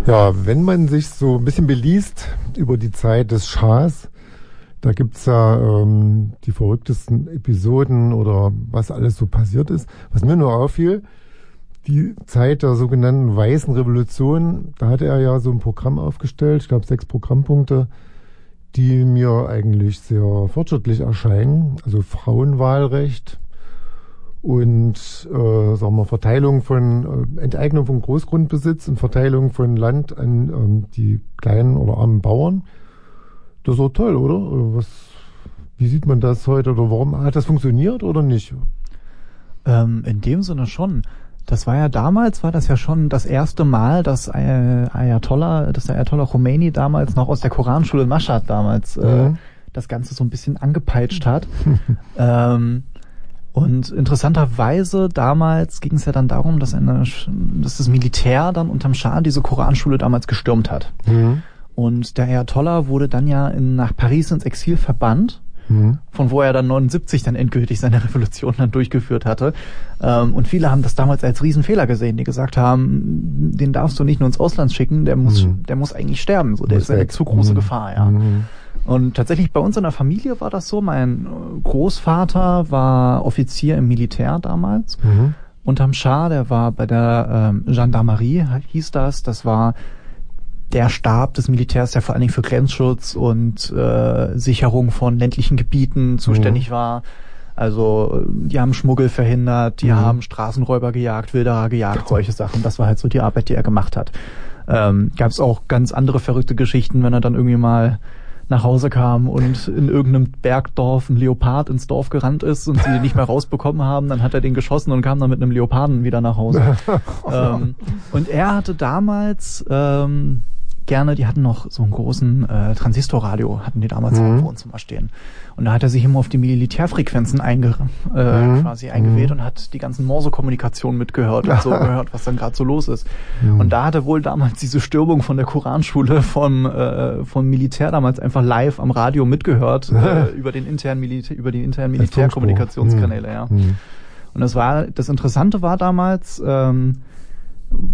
Ja, wenn man sich so ein bisschen beliest über die Zeit des Schahs, da gibt's ja die verrücktesten Episoden oder was alles so passiert ist. Was mir nur auffiel, die Zeit der sogenannten Weißen Revolution, da hatte er ja so ein Programm aufgestellt, ich glaube 6 Programmpunkte, die mir eigentlich sehr fortschrittlich erscheinen. Also Frauenwahlrecht und sagen wir Verteilung von Enteignung von Großgrundbesitz und Verteilung von Land an die kleinen oder armen Bauern. Das ist doch toll, oder? Wie sieht man das heute oder warum hat das funktioniert oder nicht? In dem Sinne schon. Das war ja damals, war das ja schon das erste Mal, dass der Ayatollah Khomeini damals noch aus der Koranschule in Mashhad damals das Ganze so ein bisschen angepeitscht hat. Und interessanterweise damals ging es ja dann darum, dass das Militär dann unterm Schah diese Koranschule damals gestürmt hat. Mhm. Und der Ayatollah wurde dann ja nach Paris ins Exil verbannt, von wo er dann 79 dann endgültig seine Revolution dann durchgeführt hatte. Und viele haben das damals als Riesenfehler gesehen, die gesagt haben, den darfst du nicht nur ins Ausland schicken, der muss eigentlich sterben, so, der ist eine zu große Gefahr, ja. Und tatsächlich bei uns in der Familie war das so, mein Großvater war Offizier im Militär damals, unterm Schah, der war bei der Gendarmerie, hieß das war der Stab des Militärs, der vor allen Dingen für Grenzschutz und Sicherung von ländlichen Gebieten zuständig war. Also die haben Schmuggel verhindert, die haben Straßenräuber gejagt, Wilderer gejagt, solche Sachen. Das war halt so die Arbeit, die er gemacht hat. Gab es auch ganz andere verrückte Geschichten, wenn er dann irgendwie mal nach Hause kam und in irgendeinem Bergdorf ein Leopard ins Dorf gerannt ist und sie den nicht mehr rausbekommen haben, dann hat er den geschossen und kam dann mit einem Leoparden wieder nach Hause. Und er hatte damals gerne, die hatten noch so einen großen Transistorradio, hatten die damals im Wohnzimmer stehen. Und da hat er sich immer auf die Militärfrequenzen quasi eingewählt und hat die ganzen Morse-Kommunikationen mitgehört und so gehört, was dann gerade so los ist. Und da hat er wohl damals diese Stürmung von der Koranschule vom Militär damals einfach live am Radio mitgehört, über den internen Militärkommunikationskanäle, ja. Und das Interessante war damals,